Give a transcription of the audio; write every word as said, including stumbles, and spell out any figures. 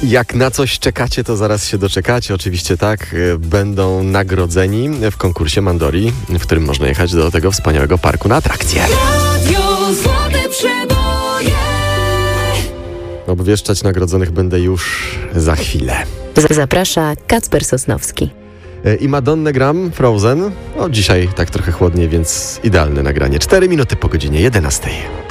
Jak na coś czekacie, to zaraz się doczekacie. Oczywiście tak, będą nagrodzeni w konkursie Mandori, w którym można jechać do tego wspaniałego parku na atrakcje. Radio Złote Przeboje. Obwieszczać nagrodzonych będę już za chwilę. Zaprasza Kacper Sosnowski. I Madonnę gram, Frozen. No dzisiaj tak trochę chłodniej, więc idealne nagranie. Cztery minuty po godzinie jedenastej.